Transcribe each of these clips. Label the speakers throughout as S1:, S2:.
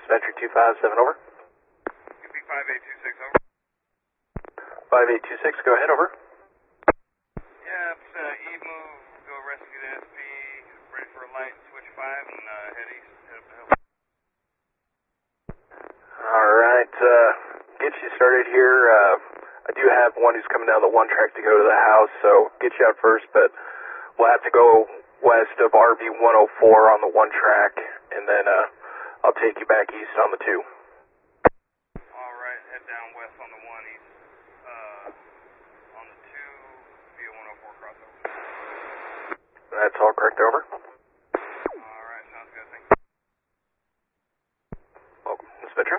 S1: Dispatcher 257, over.
S2: UP 5826, over.
S1: 5826, go ahead, over.
S2: Yeah, it's E-move, go rescue the SP, ready for a light, switch 5, and head east, head up the hill.
S1: Alright, get you started here. I do have one who's coming down the one track to go to the house, so get you out first, but we'll have to go west of RV 104 on the one track, and then I'll take you back east on the 2.
S2: Alright, head down west on the 1 east, on the 2 via 104 crossover.
S1: That's all correct, over.
S2: Alright, sounds good, thank you.
S1: Welcome, Dispatcher.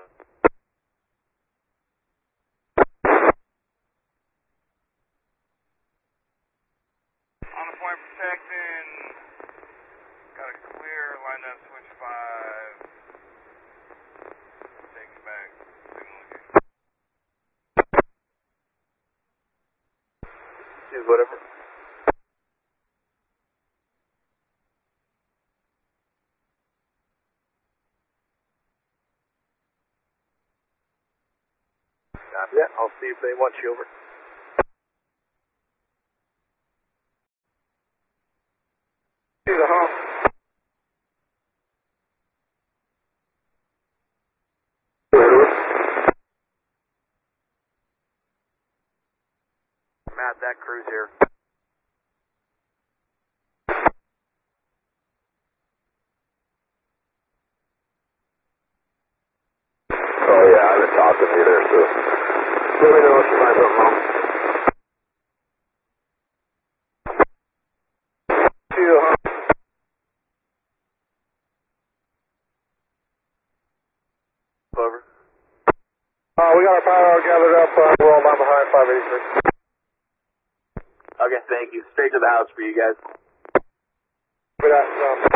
S2: On the point protecting, got a clear, lined up, switch 5. Take it back, signal location.
S1: Choose whatever. Yeah, I'll see if they want you over. See the hump. Matt, that crew's here. Oh yeah, I've been talking to you there, so let me know if you find something wrong. See the hump. Over. We got our power gathered up. We're all down behind 586. Okay, thank you. Straight to the house for you guys. Good.